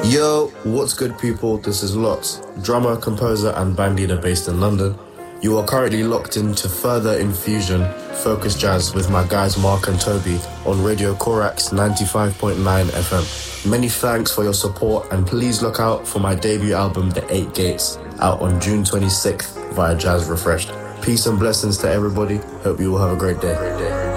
Yo, what's good, people? This is Lots, drummer, composer, and band leader based in London. You are currently locked into Further Infusion, Focus Jazz with my guys Mark and Toby on Radio Corax 95.9 FM. Many thanks for your support, and please look out for my debut album, The Eight Gates, out on June 26th via Jazz Refreshed. Peace and blessings to everybody. Hope you all have a great day.